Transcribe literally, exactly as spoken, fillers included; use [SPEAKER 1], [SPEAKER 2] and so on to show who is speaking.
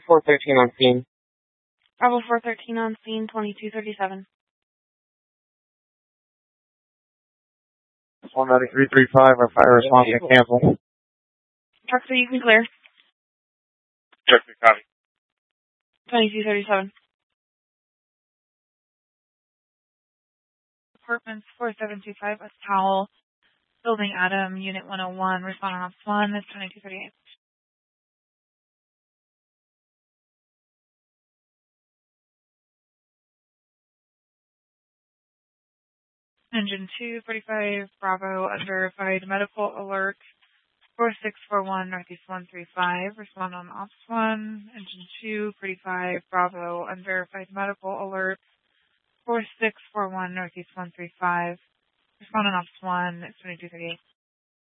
[SPEAKER 1] four thirteen on scene.
[SPEAKER 2] Bravo four thirteen on scene, twenty-two thirty-seven.
[SPEAKER 3] one ninety-three three five, our fire response can cancel.
[SPEAKER 2] Truck three, you can clear.
[SPEAKER 4] Truck three, copy.
[SPEAKER 2] twenty-two thirty-seven.
[SPEAKER 5] Apartments four seven two five, West Powell. Building Adam, Unit one oh one, respond on ops one, is twenty-two thirty-eight. Engine two forty-five, Bravo, unverified medical alert, four six four one, Northeast one three five, respond on ops one. Engine two forty-five, Bravo, unverified medical alert, four six four one, Northeast one three five, respond on ops one, it's twenty-two thirty-eight.